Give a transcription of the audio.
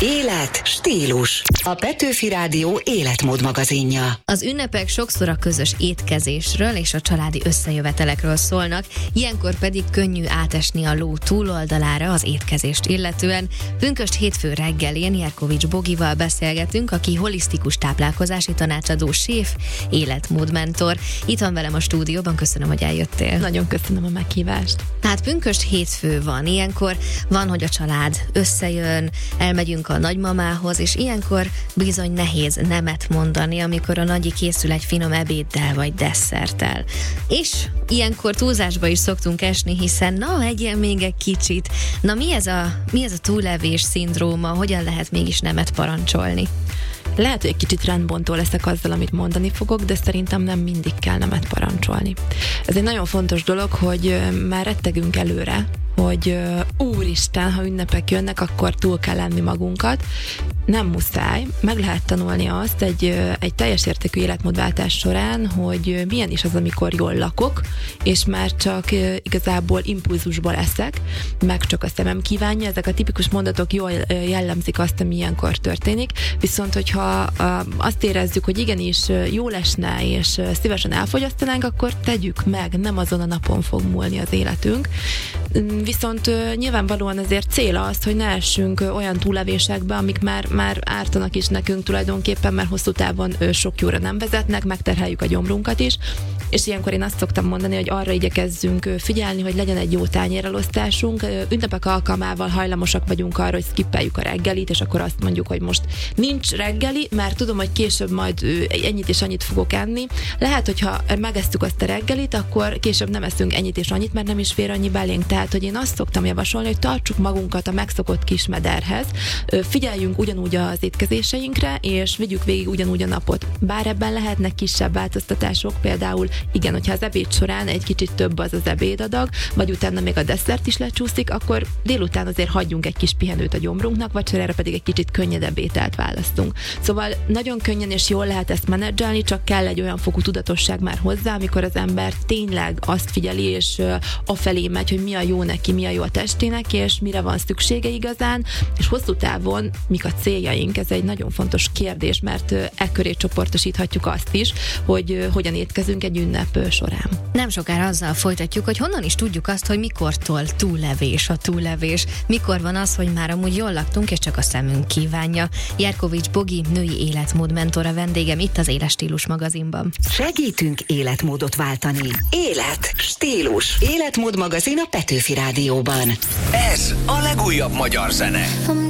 Élet, stílus. A Petőfi Rádió életmód magazinja. Az ünnepek sokszor a közös étkezésről és a családi összejövetelekről szólnak, ilyenkor pedig könnyű átesni a ló túloldalára az étkezést illetően. Pünkösd hétfő reggelén Jerkovics Bogival beszélgetünk, aki holisztikus táplálkozási tanácsadó, séf, életmódmentor. Itt van velem a stúdióban, köszönöm, hogy eljöttél. Nagyon köszönöm a meghívást. Hát pünkösd hétfő van, ilyenkor van, hogy a család összejön, elmegyünk a nagymamához, és ilyenkor bizony nehéz nemet mondani, amikor a nagyi készül egy finom ebéddel vagy desszerttel. És ilyenkor túlzásba is szoktunk esni, hiszen na, egyél még egy kicsit. Na, mi ez a túlevés szindróma, hogyan lehet mégis nemet parancsolni? Lehet, hogy egy kicsit rendbontó leszek azzal, amit mondani fogok, de szerintem nem mindig kell nemet parancsolni. Ez egy nagyon fontos dolog, hogy már rettegünk előre, hogy úristen, ha ünnepek jönnek, akkor túl kell lenni magunkat. Nem muszáj, meg lehet tanulni azt egy teljes értékű életmódváltás során, hogy milyen is az, amikor jól lakok, és már csak igazából impulzusból eszek, meg csak a szemem kívánja. Ezek a tipikus mondatok jól jellemzik azt, ami ilyenkor történik, viszont hogyha azt érezzük, hogy igenis jó lesne, és szívesen elfogyasztanánk, akkor tegyük meg, nem azon a napon fog múlni az életünk. Viszont nyilvánvalóan azért cél az, hogy ne essünk olyan túlevésekbe, amik már ártanak is nekünk tulajdonképpen, mert hosszú távon sok jóra nem vezetnek, megterheljük a gyomrunkat is, és ilyenkor én azt szoktam mondani, hogy arra igyekezzünk figyelni, hogy legyen egy jó tányérelosztásunk. Ünnepek alkalmával hajlamosak vagyunk arra, hogy skippeljük a reggelit, és akkor azt mondjuk, hogy most nincs reggeli, mert tudom, hogy később majd ennyit és annyit fogok enni. Lehet, hogyha megesszük azt a reggelit, akkor később nem eszünk ennyit és annyit, mert nem is fér annyi belénk. Tehát, hogy én azt szoktam javasolni, hogy tartsuk magunkat a megszokott kis mederhez, figyeljünk ugyanúgy az étkezéseinkre, és vigyük végig ugyanúgy a napot. Bár ebben lehetnek kisebb változtatások, például igen, hogyha az ebéd során egy kicsit több az ebédadag, vagy utána még a desszert is lecsúszik, akkor délután azért hagyjunk egy kis pihenőt a gyomrunknak, vacsorára pedig egy kicsit könnyedebb ételt választunk. Szóval nagyon könnyen és jól lehet ezt menedzselni, csak kell egy olyan fokú tudatosság már hozzá, amikor az ember tényleg azt figyeli, és afelé megy, hogy mi a jó neki, mi a jó a testének, és mire van szüksége igazán, és hosszú távon mik a céljaink. Ez egy nagyon fontos kérdés, mert köré csoportosíthatjuk azt is, hogy hogyan étkezünk egy ünnep során. Nem sokára azzal folytatjuk, hogy honnan is tudjuk azt, hogy mikortól túlevés a túlevés. Mikor van az, hogy már amúgy jól laktunk, és csak a szemünk kívánja. Jerkovics Bogi, női életmódmentor a vendégem itt az Éles Stílus magazinban. Segítünk életmódot váltani. Élet, stílus. Életmód magazin a Petőfi Rádióban. Ez a legújabb magyar zene.